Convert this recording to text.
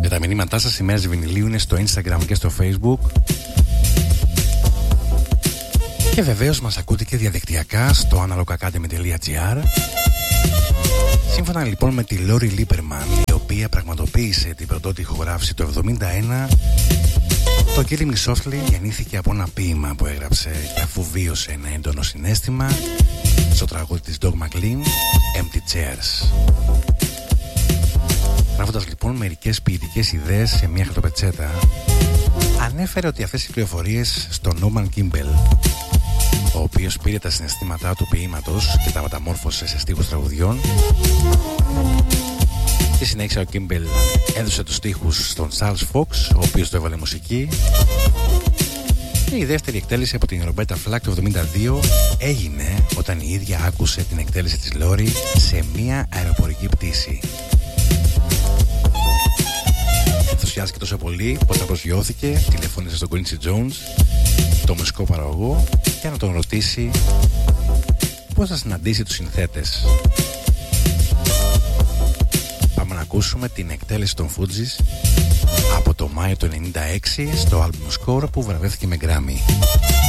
τα μηνύματά σας, οι μέρες βινιλίου είναι στο Instagram και στο Facebook. Και βεβαίως μας ακούτε και διαδικτυακά στο analogacademy.gr. Σύμφωνα λοιπόν με τη Lori Lieberman, η οποία πραγματοποίησε την πρωτότυπη ηχογράφηση το 1971, το Killing Me Softly γεννήθηκε από ένα ποίημα που έγραψε και αφού βίωσε ένα έντονο συναίσθημα στο τραγούδι της Doug McLean, Empty Chairs. Γράφοντας λοιπόν μερικές ποιητικές ιδέες σε μια χαρτοπετσέτα, ανέφερε ότι αυτές οι πληροφορίες στον Norman Kimball, ο οποίος πήρε τα συναισθήματά του ποίηματος και τα μεταμόρφωσε σε στίχους τραγουδιών. Στη συνέχεια ο Kimball έδωσε τους στίχους στον Charles Fox, ο οποίος το έβαλε μουσική. Και η δεύτερη εκτέλεση από την Roberta Flack το 1972 έγινε όταν η ίδια άκουσε την εκτέλεση της Lori σε μια αεροπορική πτήση. Ενθουσιάστηκε τόσο πολύ που όταν προσγειώθηκε τηλεφώνησε στον Quincy Jones, το μουσικό παραγωγό, για να τον ρωτήσει πώς θα συναντήσει τους συνθέτες. Πάμε να ακούσουμε την εκτέλεση των Fugees από το Μάιο του 1996 στο album Score που βραβεύτηκε με Grammy.